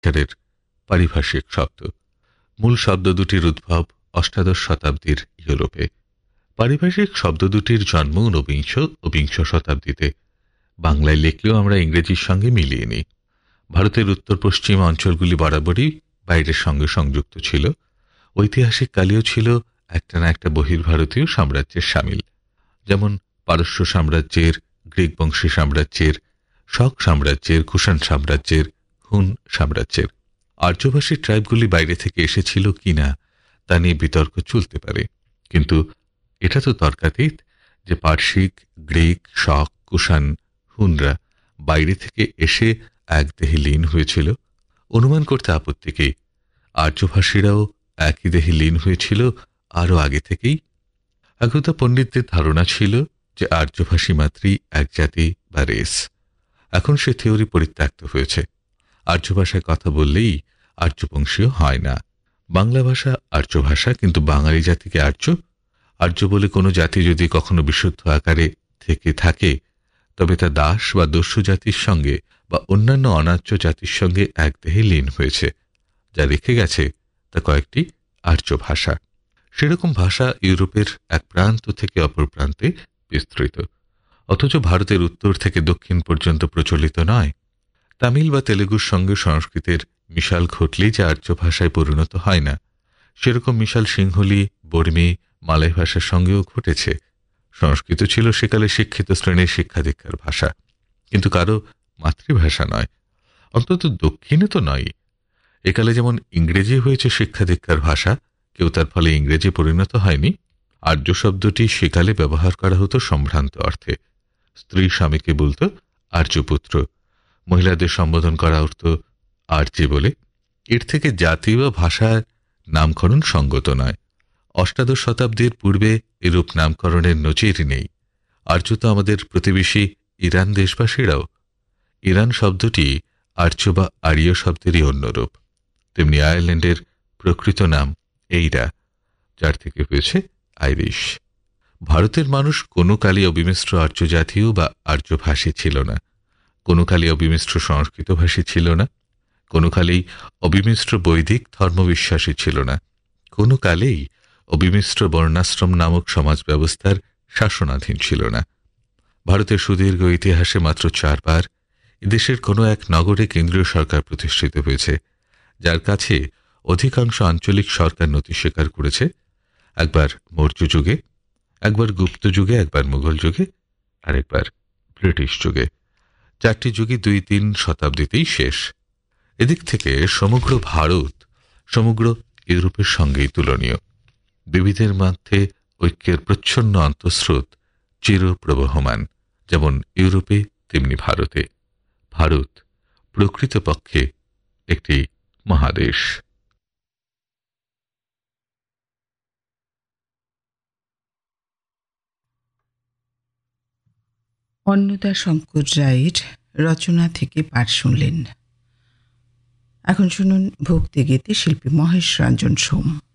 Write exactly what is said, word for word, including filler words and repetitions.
এর পারিভাষিক শব্দ। মূল শব্দ দুটির উদ্ভব অষ্টাদশ শতাব্দীর ইউরোপে। পারিভাষিক শব্দ দুটির জন্ম ঊনবিংশ ও বিংশ শতাব্দীতে। বাংলায় লিখলেও আমরা ইংরেজির সঙ্গে মিলিয়ে নিই। ভারতের উত্তর পশ্চিম অঞ্চলগুলি বরাবরই বাইরের সঙ্গে সংযুক্ত ছিল। ঐতিহাসিক কালেও ছিল একটা না একটা বহির্ভারতীয় সাম্রাজ্যের সামিল, যেমন পারস্য সাম্রাজ্যের, গ্রিক বংশী সাম্রাজ্যের, শক সাম্রাজ্যের, কুষাণ সাম্রাজ্যের, হুন সাম্রাজ্যের। আর্যভাষী ট্রাইবগুলি বাইরে থেকে এসেছিল কিনা তা নিয়ে বিতর্ক চলতে পারে, কিন্তু এটা তো তর্কাতীত যে পার্সিক, গ্রিক, শক, কুষাণ, হুনরা বাইরে থেকে এসে এক দেহে লীন হয়েছিল। অনুমান করতে আপত্তি কি? আর্যভাষীরাও একই দেহে লীন হয়েছিল আরও আগে থেকেই। একদা পণ্ডিতদের ধারণা ছিল যে আর্যভাষী মাত্রই এক জাতি বা রেস। এখন সে থিওরি পরিত্যক্ত হয়েছে। আর্য ভাষায় কথা বললেই আর্যবংশীয় হয় না। বাংলা ভাষা আর্য ভাষা, কিন্তু বাঙালি জাতিকে আর্য আর্য বলে কোনো জাতি যদি কখনো বিশুদ্ধ আকারে থেকে থাকে, তবে তা দাস বা দস্যু জাতির সঙ্গে বা অন্যান্য অনার্য জাতির সঙ্গে এক দেহে লীন হয়েছে। যা রেখে গেছে তা কয়েকটি আর্য ভাষা। সেরকম ভাষা ইউরোপের এক প্রান্ত থেকে অপর প্রান্তে বিস্তৃত, অথচ ভারতের উত্তর থেকে দক্ষিণ পর্যন্ত প্রচলিত নয়। তামিল বা তেলেগুর সঙ্গে সংস্কৃতের মিশাল ঘটলেই যে আর্য ভাষায় পরিণত হয় না, সেরকম মিশাল সিংহলি, বর্মী, মালয় ভাষার সঙ্গেও ঘটেছে। সংস্কৃত ছিল সেকালে শিক্ষিত শ্রেণীর শিক্ষা দীক্ষার ভাষা, কিন্তু কারো মাতৃভাষা নয়, অন্তত দক্ষিণে তো নয়। একালে যেমন ইংরেজি হয়েছে শিক্ষা দীক্ষার ভাষা, কেউ তার ফলে ইংরেজি পরিণত হয়নি। আর্য শব্দটি সেকালে ব্যবহার করা হতো সম্ভ্রান্ত অর্থে। স্ত্রী স্বামীকে বলতো আর্যপুত্র, মহিলাদের সম্বোধন করা হতো আর্যে বলে। এর থেকে জাতি বা ভাষার নামকরণ সঙ্গত নয়। অষ্টাদশ শতাব্দীর পূর্বে এরূপ নামকরণের নজির নেই। আর্য তো আমাদের প্রতিবেশী ইরান দেশবাসীরাও। ইরান শব্দটি আর্য বা আর্য শব্দেরই অন্যরূপ। তেমনি আয়ারল্যান্ডের প্রকৃত নাম এইরা, যার থেকে হয়েছে আইরিশ। ভারতের মানুষ কোনো কালে অবিমিশ্র আর্য জাতীয় বা আর্যভাষী ছিল না, কোনো কালে অবিমিশ্র সংস্কৃতভাষী ছিল না, কোনো কালেই অবিমিশ্র বৈদিক ধর্মবিশ্বাসী ছিল না, কোনো কালেই অবিমিশ্র বর্ণাশ্রম নামক সমাজ ব্যবস্থার শাসনাধীন ছিল না। ভারতের সুদীর্ঘ ইতিহাসে মাত্র চারবার এদেশের কোনো এক নগরে কেন্দ্রীয় সরকার প্রতিষ্ঠিত হয়েছে, যার কাছে অধিকাংশ আঞ্চলিক সরকার নথি স্বীকার করেছে। একবার মৌর্য যুগে, একবার গুপ্ত যুগে, একবার মুঘল যুগে, আর একবার ব্রিটিশ যুগে। চারটি যুগে দুই তিন শতাব্দীতেই শেষ। এদিক থেকে সমগ্র ভারত সমগ্র ইউরোপের সঙ্গেই তুলনীয়। বিবিধের মধ্যে ঐক্যের প্রচ্ছন্ন অন্তঃস্রোত চিরপ্রবহমান, যেমন ইউরোপে তেমনি ভারতে। ভারত প্রকৃতপক্ষে একটি মহাদেশ। অন্নদা শঙ্কর রায়ের রচনা থেকে পাঠ শুনলেন। এখন শুনুন ভক্তি গীতে শিল্পী মহেশ রঞ্জন সোম।